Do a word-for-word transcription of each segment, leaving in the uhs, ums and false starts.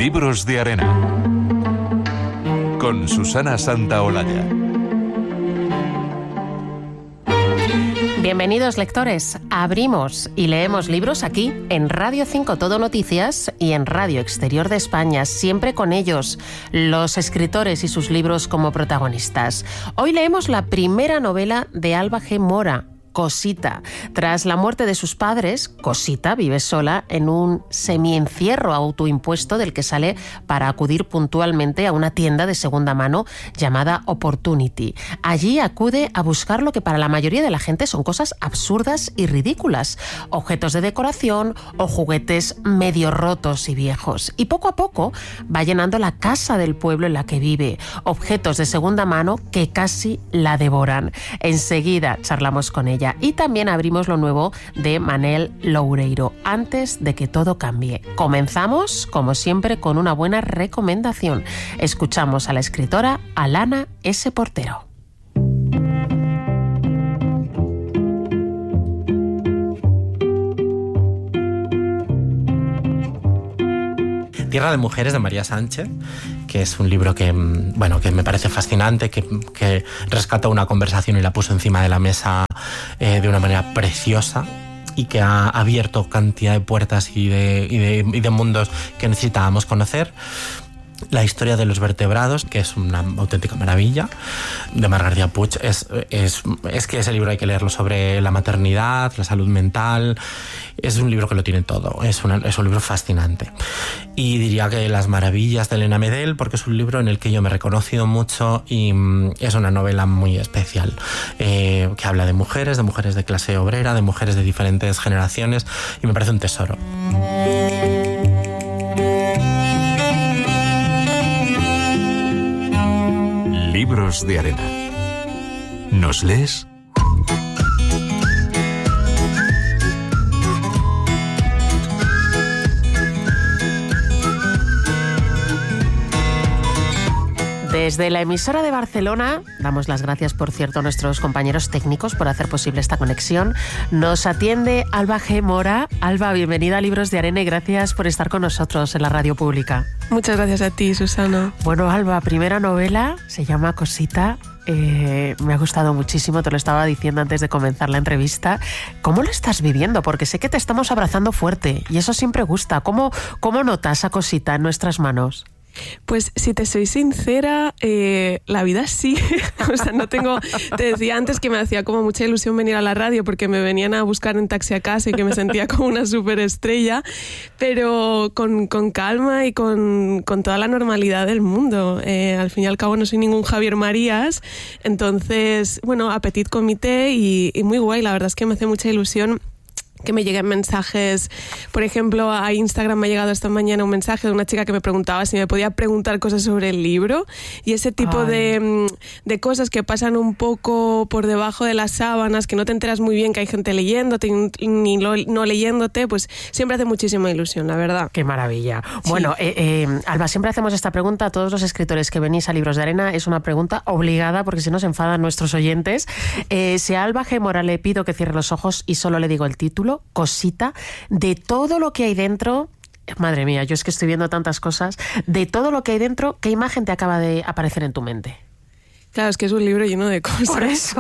Libros de Arena con Susana Santaolalla. Bienvenidos, lectores. Abrimos y leemos libros aquí en Radio cinco Todo Noticias y en Radio Exterior de España, siempre con ellos, los escritores y sus libros como protagonistas. Hoy leemos la primera novela de Alba G. Mora, Cosita. Tras la muerte de sus padres, Cosita vive sola en un semiencierro autoimpuesto del que sale para acudir puntualmente a una tienda de segunda mano llamada Opportunity. Allí acude a buscar lo que para la mayoría de la gente son cosas absurdas y ridículas, objetos de decoración o juguetes medio rotos y viejos. Y poco a poco va llenando la casa del pueblo en la que vive, objetos de segunda mano que casi la devoran. Enseguida charlamos con ella. Y también abrimos lo nuevo de Manel Loureiro, Antes de que todo cambie. Comenzamos, como siempre, con una buena recomendación. Escuchamos a la escritora Alana S. Portero. Tierra de Mujeres, de María Sánchez, que es un libro que, bueno, que me parece fascinante, que, que rescata una conversación y la puso encima de la mesa eh, de una manera preciosa y que ha abierto cantidad de puertas y de, y de, y de mundos que necesitábamos conocer. La historia de los vertebrados, que es una auténtica maravilla, de Mar García Puig. Es, es, es que ese libro hay que leerlo sobre la maternidad, la salud mental. Es un libro que lo tiene todo. Es, una, es un libro fascinante. Y diría que Las maravillas de Elena Medel, porque es un libro en el que yo me he reconocido mucho y es una novela muy especial, eh, que habla de mujeres, de mujeres de clase obrera, de mujeres de diferentes generaciones, y me parece un tesoro. Libros de Arena. ¿Nos lees? Desde la emisora de Barcelona, damos las gracias, por cierto, a nuestros compañeros técnicos por hacer posible esta conexión. Nos atiende Alba G. Mora. Alba, bienvenida a Libros de Arena y gracias por estar con nosotros en la radio pública. Muchas gracias a ti, Susana. Bueno, Alba, primera novela, se llama Cosita. Eh, me ha gustado muchísimo, te lo estaba diciendo antes de comenzar la entrevista. ¿Cómo lo estás viviendo? Porque sé que te estamos abrazando fuerte y eso siempre gusta. ¿Cómo, cómo notas a Cosita en nuestras manos? Pues si te soy sincera, eh, la vida sí. O sea, no tengo... Te decía antes que me hacía como mucha ilusión venir a la radio porque me venían a buscar en taxi a casa y que me sentía como una superestrella, pero con, con calma y con, con toda la normalidad del mundo. Eh, al fin y al cabo no soy ningún Javier Marías, entonces, bueno, a petit comité y, y muy guay. La verdad es que me hace mucha ilusión que me lleguen mensajes. Por ejemplo, a Instagram me ha llegado esta mañana un mensaje de una chica que me preguntaba si me podía preguntar cosas sobre el libro, y ese tipo de, de cosas que pasan un poco por debajo de las sábanas, que no te enteras muy bien que hay gente leyéndote ni lo, no leyéndote, pues siempre hace muchísima ilusión, la verdad. Qué maravilla. Sí. Bueno, eh, eh, Alba, siempre hacemos esta pregunta a todos los escritores que venís a Libros de Arena. Es una pregunta obligada porque si no se enfadan nuestros oyentes. Eh, si a Alba G. Mora le pido que cierre los ojos y solo le digo el título, Cosita, de todo lo que hay dentro, madre mía, yo es que estoy viendo tantas cosas, de todo lo que hay dentro, ¿qué imagen te acaba de aparecer en tu mente? Claro, es que es un libro lleno de cosas. Por eso.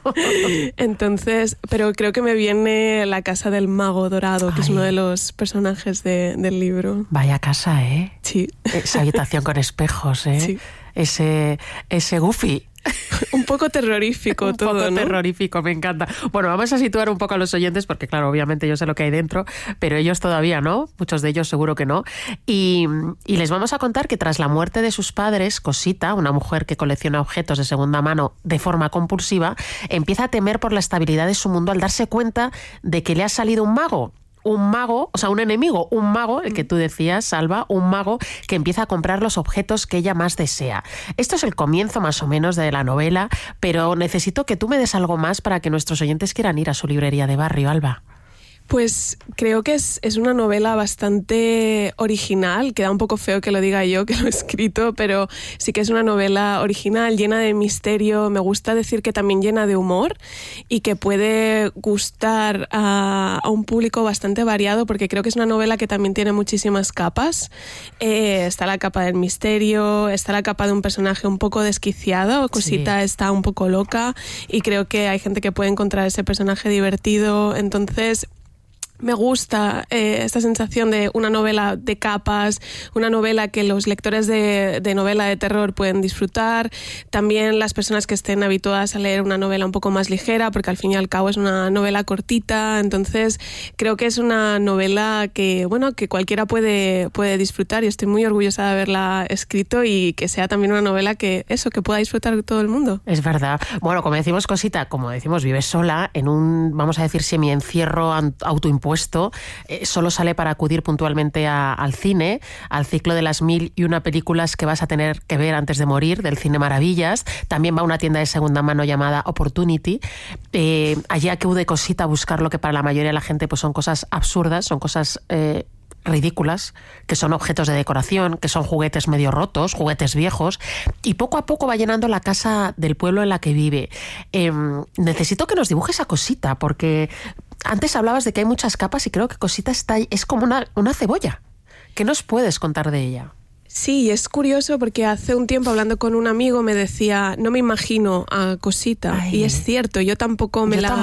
Entonces, pero creo que me viene la casa del mago dorado, que Ay. es uno de los personajes de, del libro. Vaya casa, ¿eh? Sí. Esa habitación con espejos, ¿eh? Sí. Ese, ese Goofy. Un poco terrorífico un todo, poco ¿no? terrorífico, me encanta. Bueno, vamos a situar un poco a los oyentes porque, claro, obviamente yo sé lo que hay dentro, pero ellos todavía no, muchos de ellos seguro que no. Y, y les vamos a contar que tras la muerte de sus padres, Cosita, una mujer que colecciona objetos de segunda mano de forma compulsiva, empieza a temer por la estabilidad de su mundo al darse cuenta de que le ha salido un mago. Un mago, o sea, un enemigo, un mago, el que tú decías, Alba, un mago que empieza a comprar los objetos que ella más desea. Esto es el comienzo más o menos de la novela, pero necesito que tú me des algo más para que nuestros oyentes quieran ir a su librería de barrio, Alba. Pues creo que es, es una novela bastante original, queda un poco feo que lo diga yo, que lo he escrito, pero sí que es una novela original, llena de misterio, me gusta decir que también llena de humor y que puede gustar a, a un público bastante variado, porque creo que es una novela que también tiene muchísimas capas. Eh, está la capa del misterio, está la capa de un personaje un poco desquiciado, Cosita sí. está un poco loca y creo que hay gente que puede encontrar ese personaje divertido, entonces... Me gusta eh, esta sensación de una novela de capas, una novela que los lectores de, de novela de terror pueden disfrutar, también las personas que estén habituadas a leer una novela un poco más ligera, porque al fin y al cabo es una novela cortita, entonces creo que es una novela que, bueno, que cualquiera puede, puede disfrutar y estoy muy orgullosa de haberla escrito y que sea también una novela que, eso, que pueda disfrutar todo el mundo. Es verdad. Bueno, como decimos Cosita, como decimos, vive sola en un, vamos a decir, semi-encierro autoimpuesto. Puesto, eh, solo sale para acudir puntualmente a, al cine, al ciclo de las mil y una películas que vas a tener que ver antes de morir, del Cine Maravillas. También va a una tienda de segunda mano llamada Opportunity. Eh, allí acude Cosita a buscar lo que para la mayoría de la gente pues son cosas absurdas, son cosas... Eh, ridículas, que son objetos de decoración, que son juguetes medio rotos, juguetes viejos, y poco a poco va llenando la casa del pueblo en la que vive. Eh, necesito que nos dibujes a Cosita, porque antes hablabas de que hay muchas capas y creo que Cosita está ahí, es como una, una cebolla. ¿Qué nos puedes contar de ella? Sí, es curioso porque hace un tiempo hablando con un amigo me decía, no me imagino a Cosita. Ay. Y es cierto, yo tampoco me yo la